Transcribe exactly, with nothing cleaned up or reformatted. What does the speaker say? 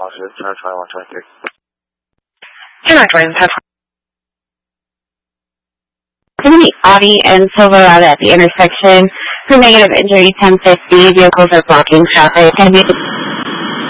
positive, ten twenty-one twenty-three. ten twenty-one twenty-three. Going to be Audi and Silverado at the intersection. For negative injury, ten fifty. Vehicles are blocking traffic. Can be